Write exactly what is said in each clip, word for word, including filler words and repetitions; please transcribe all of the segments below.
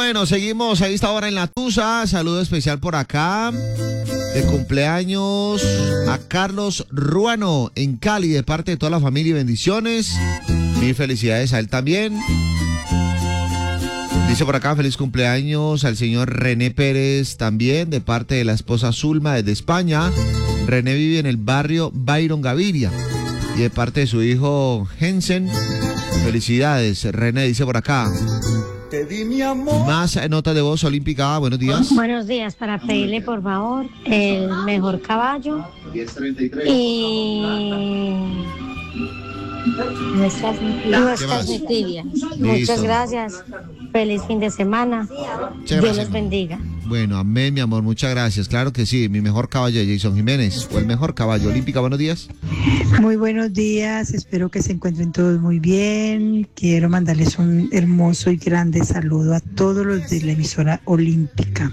Bueno, seguimos a esta hora en La Tusa. Saludo especial por acá. De cumpleaños a Carlos Ruano en Cali, de parte de toda la familia y bendiciones. Mil felicidades a él también. Dice por acá, feliz cumpleaños al señor René Pérez también, de parte de la esposa Zulma desde España. René vive en el barrio Byron Gaviria. Y de parte de su hijo Jensen, felicidades. René dice por acá. Te di mi amor. Más notas de voz olímpica. Buenos días. Buenos días, para pedirle por favor el mejor caballo y nuestras, nuestras noticias. Muchas gracias. Feliz fin de semana. Muchas Dios gracias, los bendiga. Bueno, amén, mi amor, muchas gracias. Claro que sí, mi mejor caballo de Jason Jiménez, o el mejor caballo olímpica. Buenos días. Muy buenos días, espero que se encuentren todos muy bien. Quiero mandarles un hermoso y grande saludo a todos los de la emisora olímpica.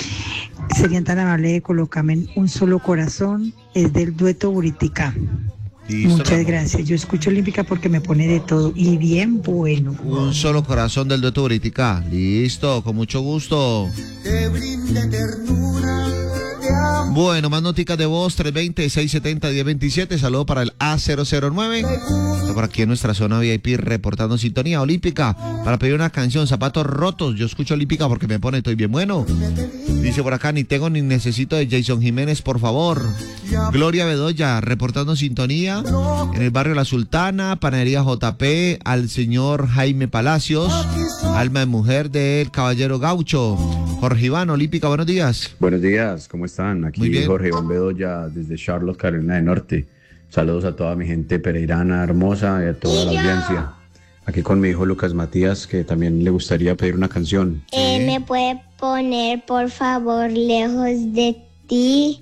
Serían tan amables de colocarme un solo corazón, es del dueto Buritica. Listo, muchas gracias, yo escucho olímpica porque me pone de todo y bien bueno. Un solo corazón del dueto Buritica. Listo, con mucho gusto. Te brinde ternura. Bueno, más noticas de voz, tres veinte, seiscientos setenta, diez veintisiete. Saludo para el A cero cero nueve. Está por aquí en nuestra zona V I P reportando sintonía olímpica para pedir una canción, Zapatos Rotos. Yo escucho olímpica porque me pone, estoy bien bueno. Dice por acá, ni tengo ni necesito, de Jason Jiménez, por favor. Gloria Bedoya reportando sintonía en el barrio La Sultana, Panadería J P, al señor Jaime Palacios, alma de mujer del Caballero Gaucho. Jorge Iván, olímpica, buenos días. Buenos días, ¿cómo están? Aquí Jorge Iván Bedoya desde Charlotte, Carolina del Norte. Saludos a toda mi gente pereirana hermosa y a toda la audiencia. Aquí con mi hijo Lucas Matías, que también le gustaría pedir una canción. Eh, ¿Me puede poner, por favor, Lejos de ti?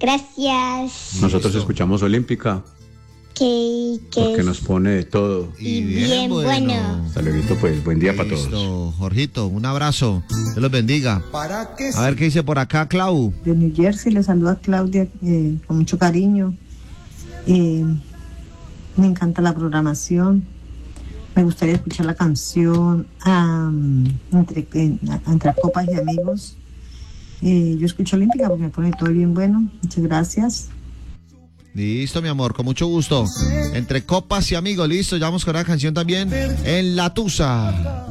Gracias. Nosotros escuchamos olímpica. Que, que porque nos pone de todo. Y bien, bien bueno. bueno. Hasta luego, pues, buen día para todos. Listo, Jorgito, un abrazo. Dios los bendiga. A ver qué dice por acá, Clau. De New Jersey le saluda a Claudia eh, con mucho cariño. Eh, me encanta la programación. Me gustaría escuchar la canción um, entre, eh, entre copas y amigos. Eh, yo escucho olímpica porque me pone todo bien bueno. Muchas gracias. Listo, mi amor, con mucho gusto. Entre copas y amigos, listo, ya vamos con la canción también en La Tusa.